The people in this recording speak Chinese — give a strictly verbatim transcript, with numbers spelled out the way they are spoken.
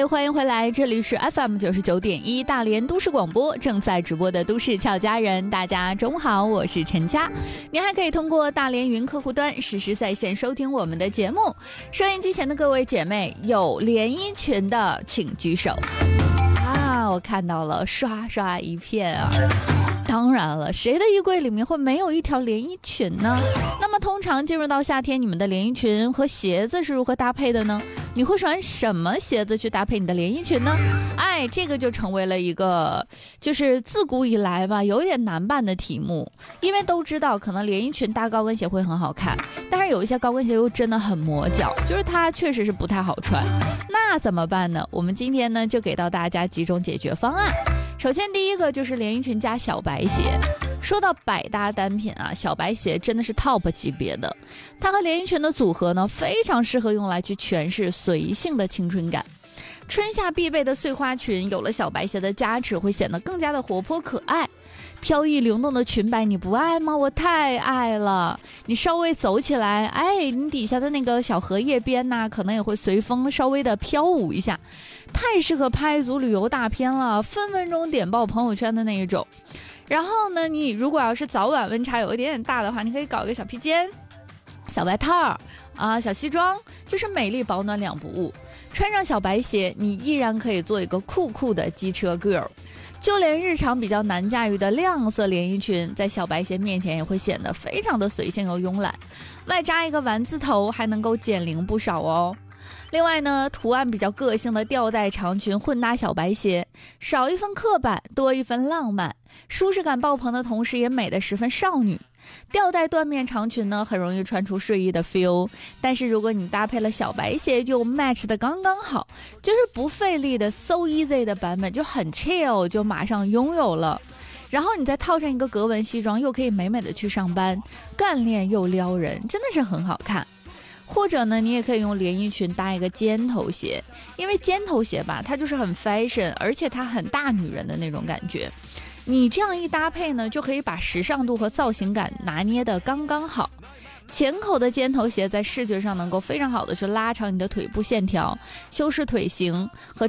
嘿，欢迎回来，这里是 F M 九十九点一大连都市广播，正在直播的都市俏佳人，大家中午好，我是陈佳。您还可以通过大连云客户端实时在线收听我们的节目。收音机前的各位姐妹，有连衣裙的请举手。啊，我看到了，刷刷一片啊。当然了，谁的衣柜里面会没有一条连衣裙呢？那么通常进入到夏天，你们的连衣裙和鞋子是如何搭配的呢？你会选什么鞋子去搭配你的连衣裙呢？哎，这个就成为了一个就是自古以来吧有一点难办的题目，因为都知道可能连衣裙搭高跟鞋会很好看，但是有一些高跟鞋又真的很磨脚，就是它确实是不太好穿。那怎么办呢？我们今天呢就给到大家几种解决方案。首先第一个就是连衣裙加小白鞋。说到百搭单品啊，小白鞋真的是 top 级别的，它和连衣裙的组合呢，非常适合用来去诠释随性的青春感。春夏必备的碎花裙，有了小白鞋的加持，会显得更加的活泼可爱。飘逸灵动的裙摆你不爱吗？我太爱了。你稍微走起来，哎，你底下的那个小荷叶边呐、啊，可能也会随风稍微的飘舞一下，太适合拍一组旅游大片了，分分钟点爆朋友圈的那一种。然后呢，你如果要是早晚温差有一点点大的话，你可以搞一个小披肩、小外套啊、小西装，就是美丽保暖两不误。穿上小白鞋，你依然可以做一个酷酷的机车 girl。就连日常比较难驾驭的亮色连衣裙，在小白鞋面前也会显得非常的随性又慵懒。外扎一个丸子头，还能够减龄不少哦。另外呢，图案比较个性的吊带长裙混搭小白鞋，少一分刻板，多一分浪漫，舒适感爆棚的同时也美得十分少女。吊带缎面长裙呢，很容易穿出睡衣的 feel， 但是如果你搭配了小白鞋，就 match 的刚刚好，就是不费力的 so easy 的版本，就很 chill， 就马上拥有了。然后你再套上一个格纹西装，又可以美美的去上班，干练又撩人，真的是很好看。或者呢，你也可以用连衣裙搭一个尖头鞋，因为尖头鞋吧，它就是很 fashion， 而且它很大女人的那种感觉。你这样一搭配呢，就可以把时尚度和造型感拿捏得刚刚好。前口的尖头鞋在视觉上能够非常好的去拉长你的腿部线条，修饰腿型和